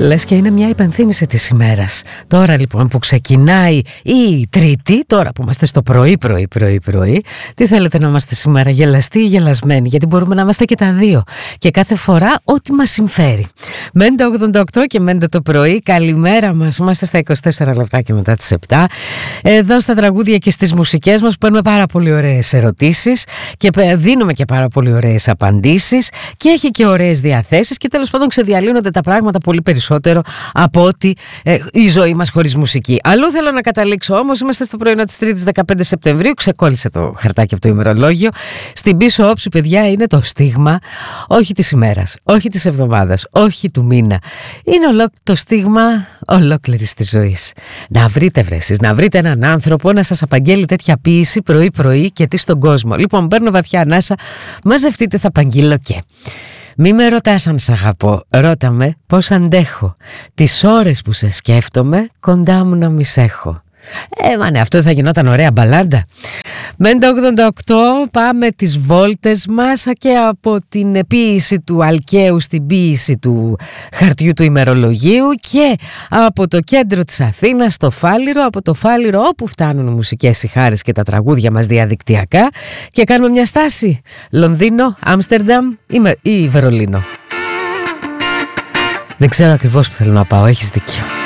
Λες και είναι μια υπενθύμηση της ημέρας. Τώρα λοιπόν που ξεκινάει η Τρίτη, τώρα που είμαστε στο πρωί, τι θέλετε να είμαστε σήμερα, γελαστοί ή γελασμένοι? Γιατί μπορούμε να είμαστε και τα δύο. Και κάθε φορά ό,τι μας συμφέρει. Μέντε 88 και μέντε το πρωί. Καλημέρα μας. Είμαστε στα 24 λεπτά και μετά τις 7. Εδώ στα τραγούδια και στις μουσικές μας παίρνουμε πάρα πολύ ωραίες ερωτήσεις και δίνουμε και πάρα πολύ ωραίες απαντήσεις και έχει και ωραίες διαθέσεις και τέλος πάντων ξεδιαλύνονται τα πράγματα πολύ περισσότερο από ότι η ζωή μας χωρίς μουσική. Αλλού θέλω να καταλήξω όμως, είμαστε στο πρωινό της Τρίτης 15 Σεπτεμβρίου, ξεκόλλησε το χαρτάκι από το ημερολόγιο. Στην πίσω όψη, παιδιά, είναι το στίγμα όχι της ημέρας, όχι της εβδομάδας, όχι του μήνα. Είναι το στίγμα ολόκληρης της ζωής. Να βρείτε βρέσεις, να βρείτε έναν άνθρωπο να σας απαγγέλει τέτοια ποίηση πρωί-πρωί και τι στον κόσμο. Λοιπόν, παίρνω βαθιά ανάσα, μαζευτείτε, θα απαγγείλω και... Μη με ρωτάς αν σ' αγαπώ, ρώτα με πώς αντέχω. Τις ώρες που σε σκέφτομαι, κοντά μου να μη σ' έχω. Μανε, αυτό θα γινόταν ωραία μπαλάντα. Μέντα 88, πάμε τις βόλτες μας και από την ποίηση του Αλκαίου στην ποίηση του χαρτιού του ημερολογίου και από το κέντρο της Αθήνας στο Φάληρο, από το Φάληρο όπου φτάνουν οι μουσικές ηχάρες και τα τραγούδια μας διαδικτυακά και κάνουμε μια στάση. Λονδίνο, Άμστερνταμ ή Βερολίνο. Δεν ξέρω ακριβώς που θέλω να πάω, έχεις δίκιο.